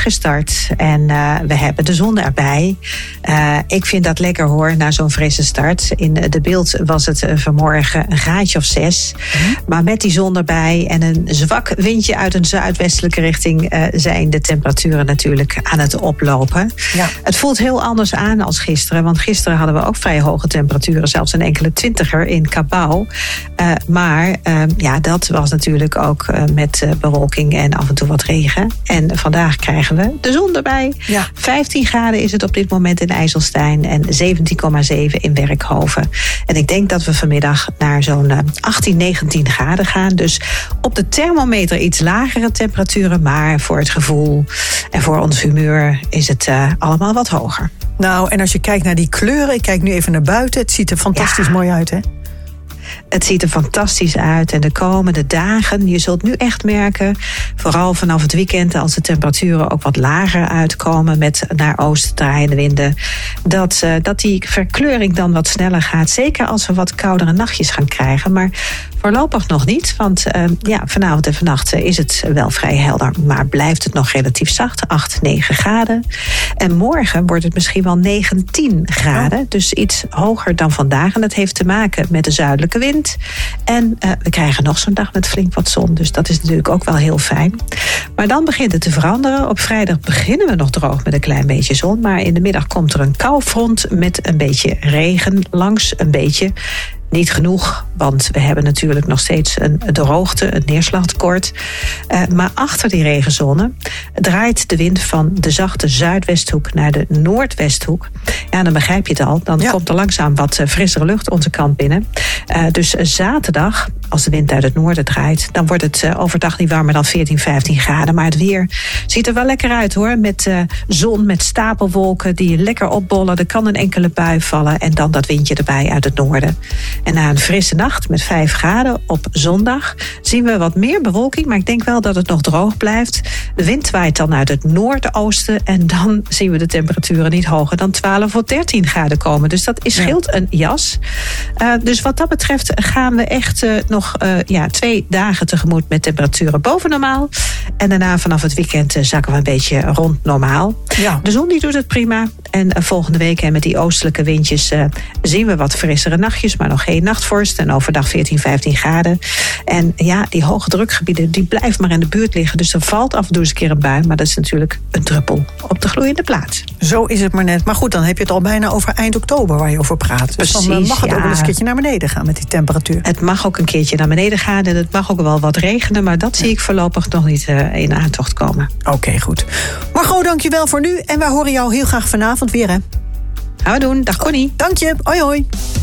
gestart en we hebben de zon erbij. Ik vind dat lekker hoor, na zo'n frisse start. In de beeld was het vanmorgen een graadje of 6. Maar met die zon erbij en een zwak windje uit een zuidwestelijke richting zijn de temperaturen natuurlijk aan het oplopen. Ja. Het voelt heel anders aan als gisteren, want gisteren hadden we ook vrij hoge temperaturen, zelfs een enkele 20er in Cabau. Maar dat was natuurlijk ook met bewolking en af en toe wat regen. En vandaag krijgen we de zon erbij. Ja. 15 graden is het op dit moment in IJsselstein en 17,7 in Werkhoven. En ik denk dat we vanmiddag naar zo'n 18, 19 graden gaan. Dus op de thermometer iets lagere temperaturen, maar voor het gevoel en voor ons humeur is het allemaal wat hoger. Nou, en als je kijkt naar die kleuren, ik kijk nu even naar buiten, het ziet er fantastisch mooi uit, hè? Het ziet er fantastisch uit en de komende dagen, je zult nu echt merken, vooral vanaf het weekend als de temperaturen ook wat lager uitkomen met naar oost draaiende winden, dat die verkleuring dan wat sneller gaat. Zeker als we wat koudere nachtjes gaan krijgen, maar voorlopig nog niet, want vanavond en vannacht is het wel vrij helder, maar blijft het nog relatief zacht, 8, 9 graden. En morgen wordt het misschien wel 19 graden, dus iets hoger dan vandaag. En dat heeft te maken met de zuidelijke wind. En we krijgen nog zo'n dag met flink wat zon, dus dat is natuurlijk ook wel heel fijn. Maar dan begint het te veranderen. Op vrijdag beginnen we nog droog met een klein beetje zon, maar in de middag komt er een koufront met een beetje regen langs, een beetje. Niet genoeg, want we hebben natuurlijk nog steeds een droogte, een neerslagtekort. Maar achter die regenzone draait de wind van de zachte zuidwesthoek naar de noordwesthoek. Ja, dan begrijp je het al. Dan komt er langzaam wat frissere lucht onze kant binnen. Dus zaterdag, als de wind uit het noorden draait, dan wordt het overdag niet warmer dan 14, 15 graden. Maar het weer ziet er wel lekker uit hoor. Met zon, met stapelwolken die lekker opbollen. Er kan een enkele bui vallen en dan dat windje erbij uit het noorden. En na een frisse nacht met 5 graden op zondag zien we wat meer bewolking, maar ik denk wel dat het nog droog blijft. De wind waait dan uit het noordoosten en dan zien we de temperaturen niet hoger dan 12 of 13 graden komen. Dus dat scheelt een jas. Dus wat dat betreft gaan we echt nog 2 dagen tegemoet met temperaturen boven normaal. En daarna vanaf het weekend zakken we een beetje rond normaal. Ja. De zon die doet het prima. En volgende week met die oostelijke windjes zien we wat frissere nachtjes, maar nog geen nachtvorst. En overdag 14, 15 graden. En ja, die hoge drukgebieden die blijven maar in de buurt liggen. Dus er valt af en toe eens een keer een bui. Maar dat is natuurlijk een druppel op de gloeiende plaat. Zo is het maar net. Maar goed, dan heb je het al bijna over eind oktober waar je over praat. Dus dan mag het ook wel eens een keertje naar beneden gaan met die temperatuur. Het mag ook een keertje naar beneden gaan. En het mag ook wel wat regenen. Maar dat zie ik voorlopig nog niet in aantocht komen. Oké, goed. Margot, dankjewel voor nu. En wij horen jou heel graag vanavond weer, hè? Gaan we doen. Dag Connie. Dank je. Hoi hoi.